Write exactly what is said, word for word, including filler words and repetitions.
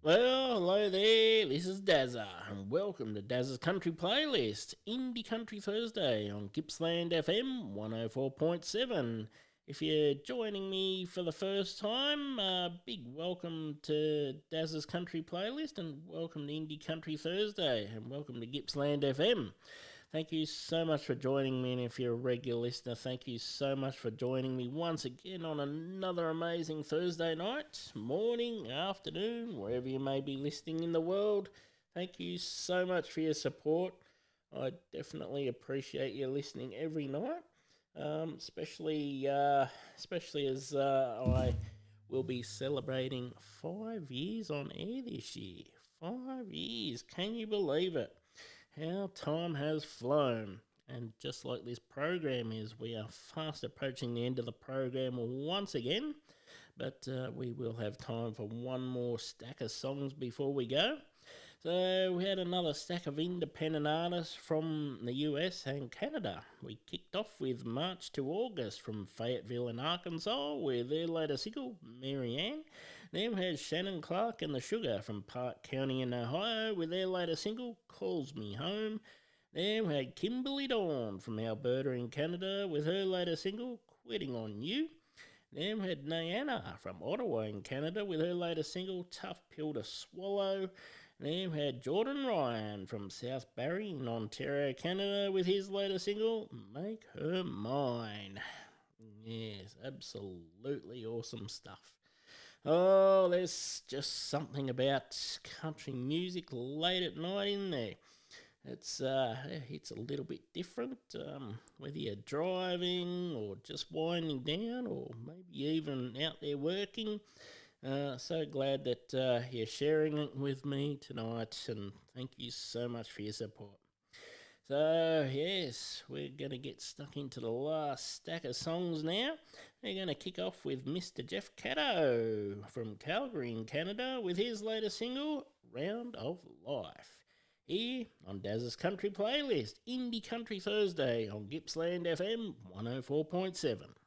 Well, hello there, this is Dazza, and welcome to Dazza's Country Playlist, Indie Country Thursday on Gippsland F M one oh four point seven. If you're joining me for the first time, uh, big welcome to Dazza's Country Playlist, and welcome to Indie Country Thursday, and welcome to Gippsland F M. Thank you so much for joining me, and if you're a regular listener, thank you so much for joining me once again on another amazing Thursday night, morning, afternoon, wherever you may be listening in the world. Thank you so much for your support. I definitely appreciate you listening every night, um, especially uh, especially as uh, I will be celebrating five years on air this year. Five years, can you believe it? How time has flown. And just like this program is, we are fast approaching the end of the program once again. But uh, we will have time for one more stack of songs before we go. So we had another stack of independent artists from the U S and Canada. We kicked off with March to August from Fayetteville in Arkansas with their latest single, Marianne. Then we had Shannon Clark and the Sugar from Park County in Ohio with their latest single, Calls Me Home. Then we had Kimberly Dawn from Alberta in Canada with her latest single, Quitting on You. Then we had Niana from Ottawa in Canada with her latest single, Tough Pill to Swallow. Then we had Jordan Ryan from South Barrie in Ontario, Canada with his latest single, Make Her Mine. Yes, absolutely awesome stuff. Oh, there's just something about country music late at night in there. It's uh, it's a little bit different, um, whether you're driving or just winding down or maybe even out there working. Uh, so glad that uh, you're sharing it with me tonight, and thank you so much for your support. So, yes, we're going to get stuck into the last stack of songs now. We're going to kick off with Mister Jeff Caddo from Calgary in Canada with his latest single, Round of Life. Here on Daz's Country Playlist, Indie Country Thursday on Gippsland F M one oh four point seven.